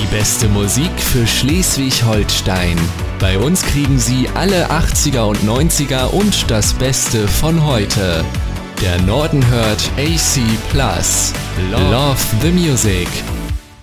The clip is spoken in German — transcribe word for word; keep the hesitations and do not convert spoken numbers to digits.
beste Musik für Schleswig-Holstein. Bei uns kriegen Sie alle achtziger und neunziger und das Beste von heute. Der Norden hört A C plus. Love the Music.